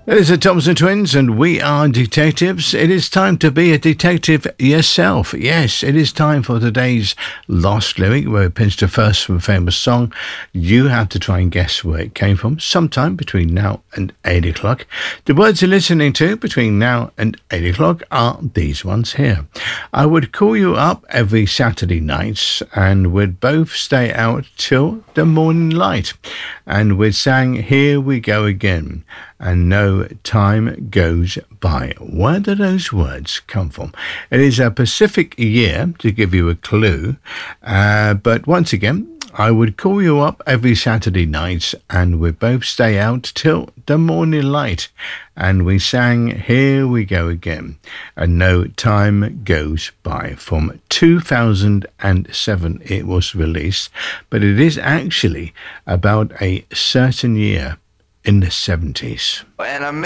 It is the Thompson Twins, and we are detectives. It is time to be a detective yourself. Yes, it is time for today's Lost Lyric, where we pinch the first from a famous song. You have to try and guess where it came from, sometime between now and 8 o'clock. The words you're listening to between now and 8 o'clock are these ones here. I would call you up every Saturday night, and we'd both stay out till the morning light. And we'd sang, Here We Go Again, and no time goes by. Where do those words come from? It is a Pacific year, to give you a clue. But once again, I would call you up every Saturday night, and we'd both stay out till the morning light. And we sang, Here We Go Again, and no time goes by. From 2007 it was released, but it is actually about a certain year in the 70s. When I